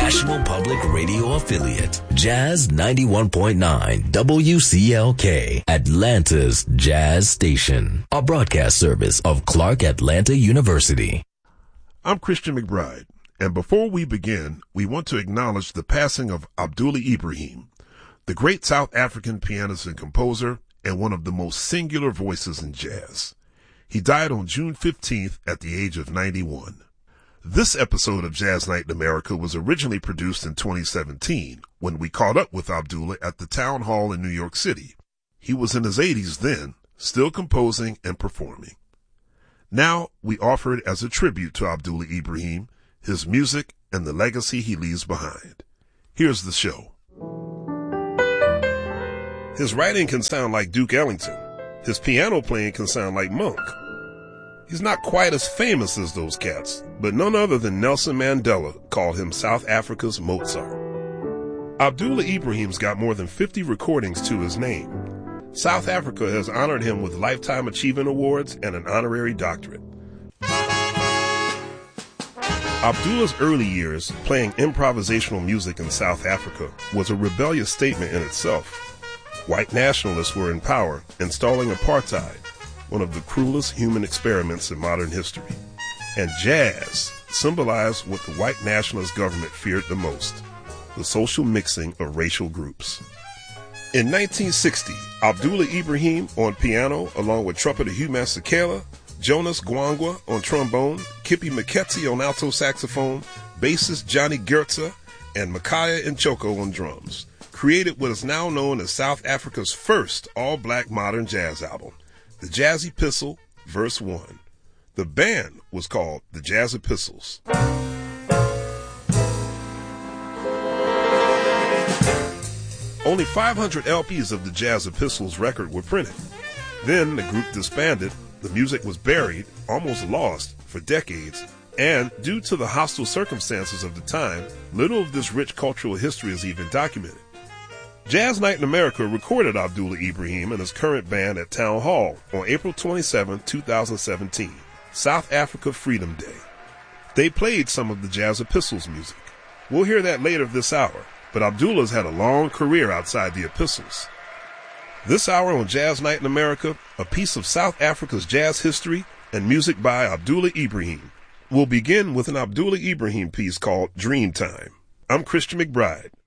National Public Radio affiliate, Jazz 91.9 WCLK, Atlanta's Jazz Station, a broadcast service of Clark Atlanta University. I'm Christian McBride, and before we begin, we want to acknowledge the passing of Abdullah Ibrahim, the great South African pianist and composer, and one of the most singular voices in jazz. He died on June 15th at the age of 91. This episode of Jazz Night in America was originally produced in 2017 when we caught up with Abdullah at the Town Hall in New York City. He was in his 80s then, still composing and performing. Now we offer it as a tribute to Abdullah Ibrahim, his music, and the legacy he leaves behind. Here's the show. His writing can sound like Duke Ellington. His piano playing can sound like Monk. He's not quite as famous as those cats, but none other than Nelson Mandela called him South Africa's Mozart. Abdullah Ibrahim's got more than 50 recordings to his name. South Africa has honored him with Lifetime Achievement Awards and an honorary doctorate. Abdullah's early years playing improvisational music in South Africa was a rebellious statement in itself. White nationalists were in power, installing apartheid, one of the cruelest human experiments in modern history. And jazz symbolized what the white nationalist government feared the most, the social mixing of racial groups. In 1960, Abdullah Ibrahim on piano, along with trumpeter Hugh Masekela, Jonas Gwangwa on trombone, Kippie Moeketsi on alto saxophone, bassist Johnny Goetze, and Makaya Nchoko on drums, created what is now known as South Africa's first all-black modern jazz album, The Jazz Epistle, Verse 1. The band was called The Jazz Epistles. Only 500 LPs of The Jazz Epistles record were printed. Then the group disbanded, the music was buried, almost lost, for decades, and due to the hostile circumstances of the time, little of this rich cultural history is even documented. Jazz Night in America recorded Abdullah Ibrahim and his current band at Town Hall on April 27, 2017, South Africa Freedom Day. They played some of the Jazz Epistles music. We'll hear that later this hour, but Abdullah's had a long career outside the Epistles. This hour on Jazz Night in America, a piece of South Africa's jazz history and music by Abdullah Ibrahim. We'll begin with an Abdullah Ibrahim piece called Dreamtime. I'm Christian McBride.